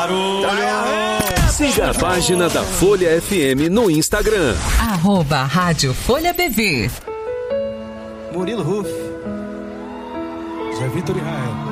barulho. Siga a página da Folha FM no Instagram. @Rádio Folha BV. Murilo Ruff. Zé Vitor e Rael.